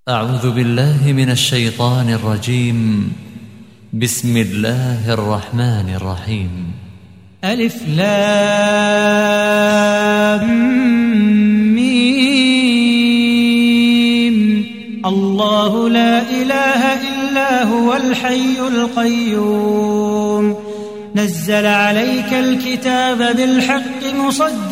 أعوذ بالله من الشيطان الرجيم. بسم الله الرحمن الرحيم. ألف لام ميم. الله لا إله إلا هو الحي القيوم. نزل عليك الكتاب بالحق مصدقا